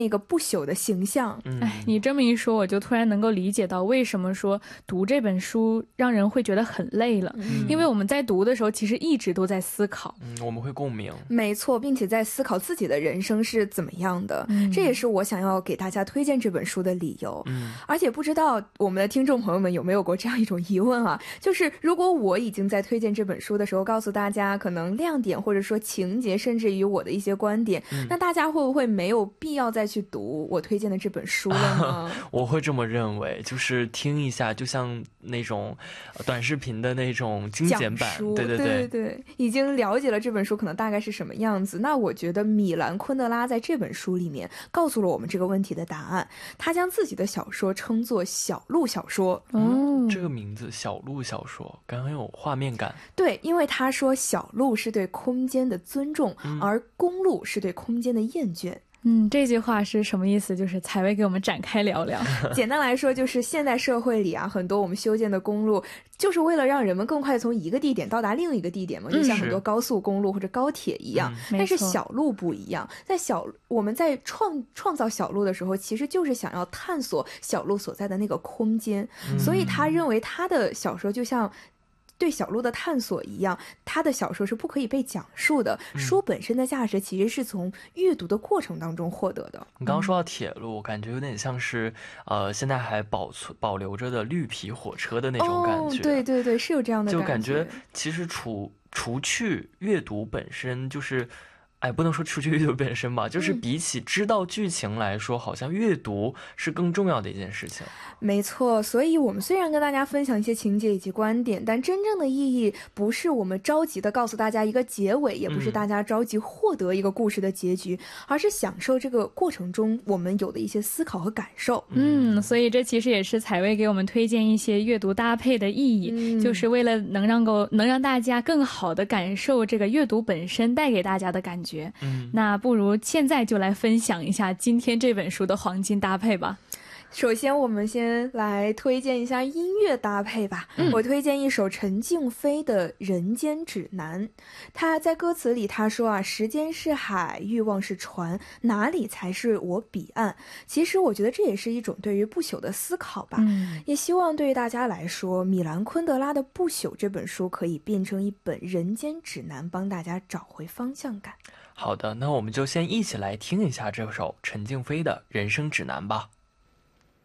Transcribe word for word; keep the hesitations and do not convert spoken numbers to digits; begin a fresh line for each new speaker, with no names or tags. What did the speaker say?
那个不朽的形象。
哎，你这么一说，我就突然能够理解到为什么说读这本书让人会觉得很累了，嗯、因为我们在读的时候其实一直都在思考，
嗯，我们会共鸣，
没错，并且在思考自己的人生是怎么样的、嗯、这也是我想要给大家推荐这本书的理由。嗯，而且不知道我们的听众朋友们有没有过这样一种疑问啊，就是如果我已经在推荐这本书的时候告诉大家可能亮点或者说情节甚至于我的一些观点、嗯、那大家会不会没有必要再去读我推荐的这本书了呢？
我会这么认为，就是听一下就像那种短视频的那种精简版，对对
对, 对对对，已经了解了这本书可能大概是什么样子。那我觉得米兰昆德拉在这本书里面告诉了我们这个问题的答案，他将自己的小说称作小路小说。
嗯，这个名字小路小说感觉很有画面感。
对，因为他说小路是对空间的尊重、嗯、而公路是对空间的厌倦。
嗯，这句话是什么意思？就是采薇给我们展开聊聊。
简单来说，就是现代社会里啊，很多我们修建的公路，就是为了让人们更快从一个地点到达另一个地点嘛，就像很多高速公路或者高铁一样。嗯、但是小路不一样，在小我们在创创造小路的时候，其实就是想要探索小路所在的那个空间，嗯、所以他认为他的小说就像对小路的探索一样，他的小说是不可以被讲述的、嗯、书本身的价值其实是从阅读的过程当中获得的。
你刚刚说到铁路、嗯、感觉有点像是呃，现在还保存保留着的绿皮火车的那种感觉、
哦、对对对，是有这样的感觉。
就感觉其实除除去阅读本身，就是哎，不能说出去阅读本身吧，就是比起知道剧情来说、嗯、好像阅读是更重要的一件事情。
没错，所以我们虽然跟大家分享一些情节以及观点，但真正的意义不是我们着急的告诉大家一个结尾，也不是大家着急获得一个故事的结局、嗯、而是享受这个过程中我们有的一些思考和感受。
嗯，所以这其实也是采薇给我们推荐一些阅读搭配的意义、嗯、就是为了能让够能让大家更好的感受这个阅读本身带给大家的感觉。嗯，那不如现在就来分享一下今天这本书的黄金搭配吧。
首先我们先来推荐一下音乐搭配吧、嗯、我推荐一首陈静飞的人间指南。他在歌词里他说啊，时间是海，欲望是船，哪里才是我彼岸。其实我觉得这也是一种对于不朽的思考吧、嗯、也希望对于大家来说，米兰昆德拉的不朽这本书可以变成一本人间指南，帮大家找回方向感。
好的，那我们就先一起来听一下这首陈静飞的人生指南吧。